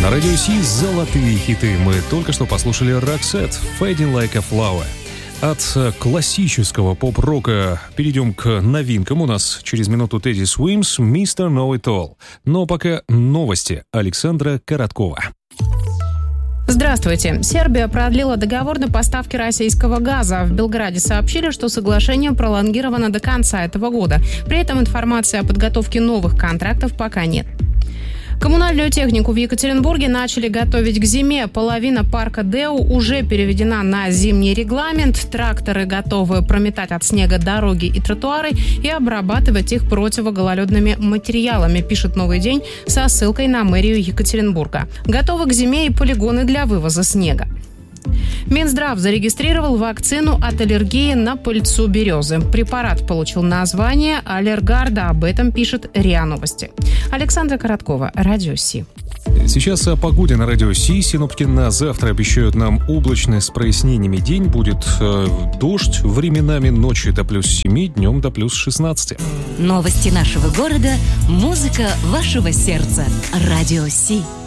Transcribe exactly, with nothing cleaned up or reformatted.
На радио Си золотые хиты. Мы только что послушали Roxette «Fading Like a Flower». От классического поп-рока перейдем к новинкам. У нас через минуту Teddy Swims «мистер Know It All». Но пока новости Александра Короткова. Здравствуйте. Сербия продлила договор на поставки российского газа. В Белграде сообщили, что соглашение пролонгировано до конца этого года. При этом информации о подготовке новых контрактов пока нет. Коммунальную технику в Екатеринбурге начали готовить к зиме. Половина парка ДЭУ уже переведена на зимний регламент. Тракторы готовы прометать от снега дороги и тротуары и обрабатывать их противогололедными материалами, пишет «Новый день» со ссылкой на мэрию Екатеринбурга. Готовы к зиме и полигоны для вывоза снега. Минздрав зарегистрировал вакцину от аллергии на пыльцу березы. Препарат получил название Аллергарда. Об этом пишет РИА Новости. Александра Короткова, Радио Си. Сейчас о погоде на радио Си. Синоптики на завтра обещают нам облачный с прояснениями день. Будет э, дождь, временами ночью до плюс семи, днем до плюс шестнадцати. Новости нашего города, музыка вашего сердца. Радио Си.